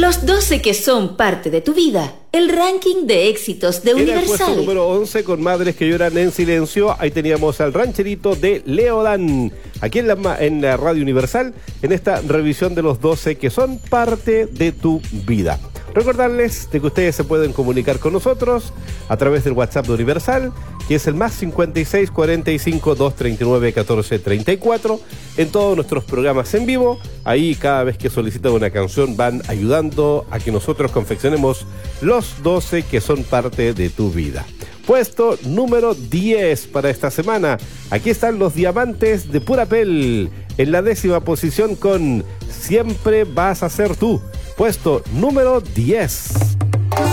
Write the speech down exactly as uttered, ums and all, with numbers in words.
Los doce que son parte de tu vida. El ranking de éxitos de Era el Universal. puesto número once con Madres que lloran en silencio. Ahí teníamos al rancherito de Leodán. Aquí en la, en la Radio Universal, en esta revisión de los doce que son parte de tu vida. Recordarles de que ustedes se pueden comunicar con nosotros a través del WhatsApp de Universal, que es el más cincuenta y seis, cuarenta y cinco, doscientos treinta y nueve, catorce treinta y cuatro. En todos nuestros programas en vivo, ahí cada vez que solicitan una canción van ayudando a que nosotros confeccionemos los doce que son parte de tu vida. Puesto número diez para esta semana. Aquí están los Diamantes de Purapel en la décima posición con Siempre vas a ser tú. Puesto número diez.